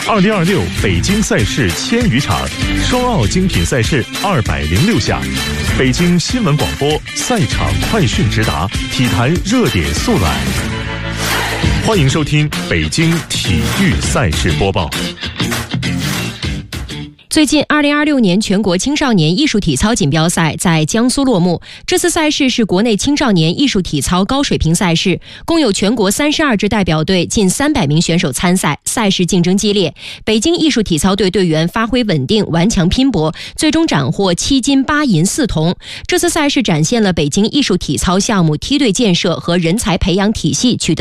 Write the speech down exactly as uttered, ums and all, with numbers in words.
二零二六北京赛事千余场，双奥精品赛事二百零六项。北京新闻广播赛场快讯直达，体坛热点速览。欢迎收听北京体育赛事播报。 最近二零二六年全国青少年艺术体操锦标赛在江苏落幕。这次赛事是国内青少年艺术体操高水平赛事，共有全国三十二支代表队，近三百名选手参赛，赛事竞争激烈。北京艺术体操队队员发挥稳定，顽强拼搏，最终斩获七金八银四铜。这次赛事展现了北京艺术体操项目梯队建设和人才培养体系取得